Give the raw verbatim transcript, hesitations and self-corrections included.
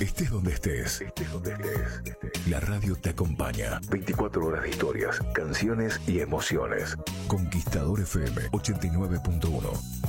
Estés donde estés. Estés donde estés. La radio te acompaña. veinticuatro horas de historias, canciones y emociones. Conquistador F M ochenta y nueve punto uno.